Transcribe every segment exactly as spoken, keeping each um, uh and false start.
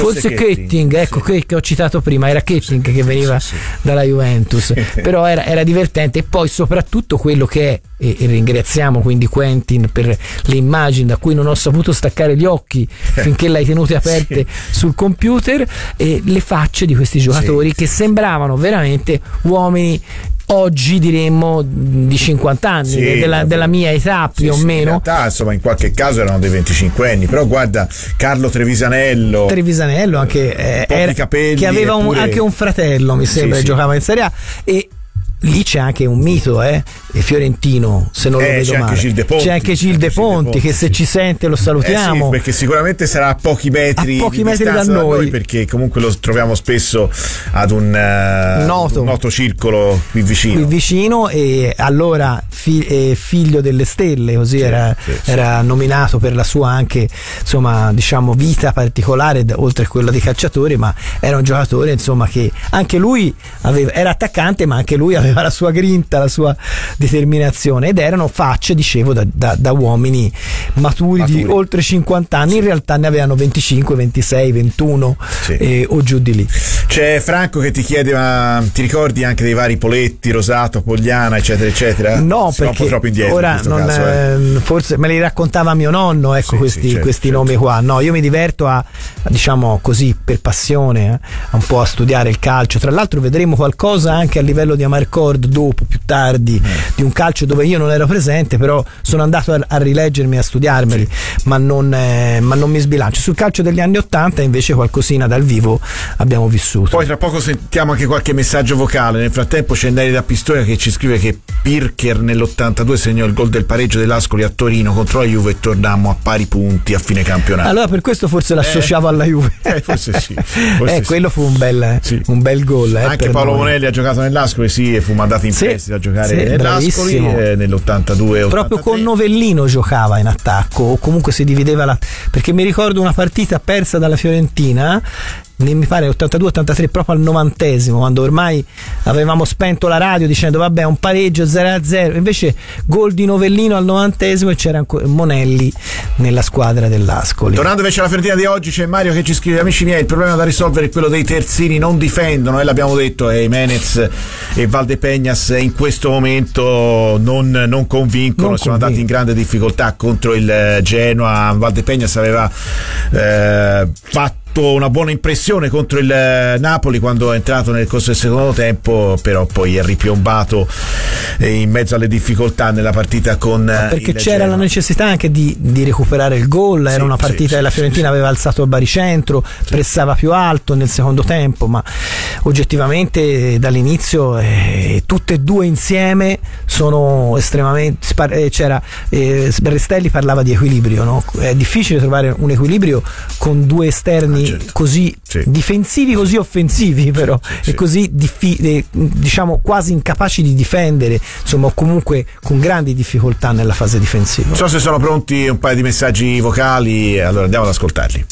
forse Ketting, ecco, sì. che ho citato prima, era Ketting sì, che veniva sì, sì. dalla Juventus, però era, era divertente. E poi soprattutto quello che è, e, e ringraziamo quindi Quentin per le immagini da cui non ho saputo staccare gli occhi finché l'hai tenute aperte sì. sul computer, e le facce di questi giocatori sì. che sembravano veramente uomini oggi diremmo di cinquanta anni, sì, della, della mia età più sì, o sì, meno. In realtà insomma in qualche caso erano dei venticinquenni, però guarda Carlo Trevisanello Trevisanello anche eh, era, capelli, che aveva un, anche un fratello mi sembra sì, che sì. giocava in Serie A, e lì c'è anche un mito eh fiorentino, se non eh, lo vedo c'è male. Anche Gilde Ponti, c'è anche Gilde Ponti, Ponti che se sì. ci sente lo salutiamo, eh sì, perché sicuramente sarà a pochi metri, a pochi di metri da noi. da noi, perché comunque lo troviamo spesso ad un, uh, noto. un noto circolo qui vicino qui vicino e allora fi- eh, figlio delle stelle, così sì, era, sì, sì. era nominato per la sua anche insomma diciamo vita particolare oltre a quella di calciatore, ma era un giocatore insomma che anche lui aveva, era attaccante, ma anche lui aveva la sua grinta, la sua determinazione, ed erano facce, dicevo, da, da, da uomini maturi, maturi di oltre cinquanta anni, sì. in realtà ne avevano venticinque, ventisei, ventuno sì. eh, o giù di lì. C'è Franco che ti chiede, ma ti ricordi anche dei vari Poletti, Rosato, Pogliana, eccetera eccetera? No, Sono perché un po' troppo indietro ora in questo non, caso, eh. forse me li raccontava mio nonno, ecco, sì, questi, sì, certo, questi certo. nomi qua. No, io mi diverto a, diciamo così, per passione, eh, un po' a studiare il calcio. Tra l'altro vedremo qualcosa anche a livello di Amarcord dopo, più tardi, mm. di un calcio dove io non ero presente, però sono andato a, a rileggermi, a studiarmeli, sì. ma, non, eh, ma non mi sbilancio. Sul calcio degli anni ottanta invece qualcosina dal vivo abbiamo vissuto. Poi tra poco sentiamo anche qualche messaggio vocale. Nel frattempo c'è Neri da Pistoia che ci scrive che Pirker nell'ottantadue segnò il gol del pareggio dell'Ascoli a Torino contro la Juve e tornammo a pari punti a fine campionato. Allora per questo forse l'associavo eh, alla Juve. Eh, forse sì. Forse eh, quello sì. fu un bel, sì. un bel gol. Eh, anche Paolo noi. Monelli ha giocato nell'Ascoli, sì, e fu mandato in sì, prestito a giocare sì, nell'Ascoli eh, nell'ottantadue. Proprio con Novellino giocava in attacco, o comunque si divideva la... perché mi ricordo una partita persa dalla Fiorentina, mi pare ottantadue ottantatré, proprio al novantesimo, quando ormai avevamo spento la radio dicendo vabbè un pareggio zero a zero, invece gol di Novellino al novantesimo e c'era ancora Monelli nella squadra dell'Ascoli. Tornando invece alla Fiorentina di oggi, c'è Mario che ci scrive: amici miei, il problema da risolvere è quello dei terzini, non difendono, e l'abbiamo detto, e Jimenez e Valdepegnas in questo momento non, non convincono, non sono andati in grande difficoltà contro il Genoa. Valdepegnas aveva eh, fatto una buona impressione contro il Napoli quando è entrato nel corso del secondo tempo, però poi è ripiombato in mezzo alle difficoltà nella partita con no, perché il c'era Genoa. La necessità anche di, di recuperare il gol, era sì, una partita sì, che la Fiorentina sì, aveva alzato il baricentro, sì. pressava più alto nel secondo tempo, ma oggettivamente dall'inizio eh, tutte e due insieme sono estremamente eh, c'era eh, Restelli parlava di equilibrio, no? È difficile trovare un equilibrio con due esterni certo. così sì. difensivi, così offensivi, però sì, sì, e così diffi- eh, diciamo quasi incapaci di difendere, insomma, o comunque con grandi difficoltà nella fase difensiva. Non so se sono pronti un paio di messaggi vocali, allora andiamo ad ascoltarli.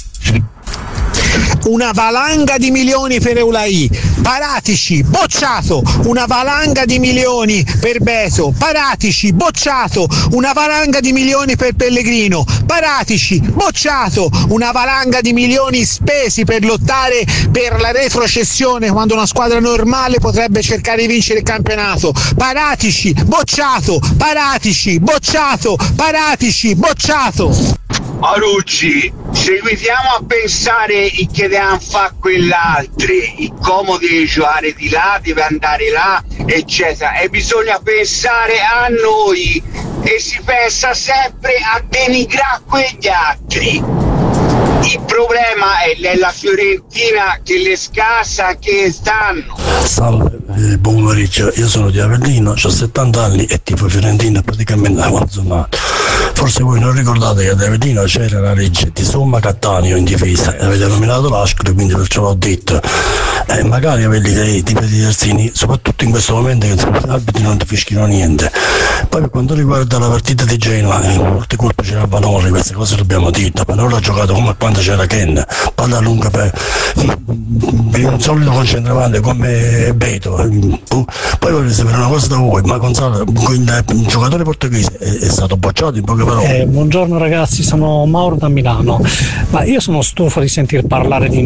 Una valanga di milioni per Eulai, Paratici, bocciato. Una valanga di milioni per Beto, Paratici, bocciato. Una valanga di milioni per Pellegrino, Paratici, bocciato. Una valanga di milioni spesi per lottare per la retrocessione, quando una squadra normale potrebbe cercare di vincere il campionato, Paratici, bocciato. Paratici, bocciato. Paratici, bocciato. Arucci, seguitiamo a pensare che devono fare quell'altri, il comodi di giocare di là, deve andare là, eccetera, e bisogna pensare a noi, e si pensa sempre a denigrare quegli altri. Il problema è la Fiorentina che le scassa, che stanno. Salve, eh, buon pomeriggio, io sono di Avellino, ho settanta anni e tifo Fiorentina praticamente da quando sono nato. Forse voi non ricordate che ad Avellino c'era la legge di Somma Cattaneo in difesa e avete nominato l'Ascoli, quindi perciò l'ho detto. Eh, magari quelli che i tipi di terzini, soprattutto in questo momento che gli arbitri non ti fischino niente. Poi per quanto riguarda la partita di Genoa, eh, molte colpe c'era Vanoli, queste cose dobbiamo dire. Vanoli ha giocato come quando c'era Ken, palla lunga per, per un solido concentravante come Beto. Poi voglio sapere una cosa da voi, ma Gonzalo, il, il giocatore portoghese è, è stato bocciato in poche parole? Eh, buongiorno ragazzi, sono Mauro da Milano, ma io sono stufo di sentir parlare di